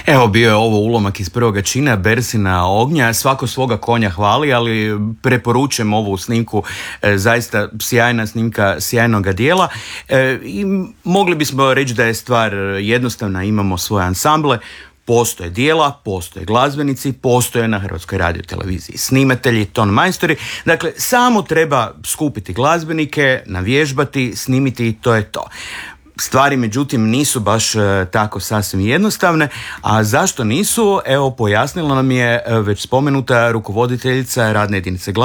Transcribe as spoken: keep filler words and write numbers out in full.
Evo, bio je ovo ulomak iz prvoga čina Bersina Ognja. Svako svoga konja hvali, ali preporučujem ovu snimku, e, zaista sjajna snimka sjajnoga dijela. E, i mogli bismo reći da je stvar jednostavna, imamo svoje ansamble, postoje dijela, postoje glazbenici, postoje na Hrvatskoj radioteleviziji snimatelji, ton majstori. Dakle, samo treba skupiti glazbenike, navježbati, snimiti i to je to. Stvari, međutim, nisu baš e, tako sasvim jednostavne, a zašto nisu? Evo, pojasnila nam je e, već spomenuta rukovoditeljica radne jedinice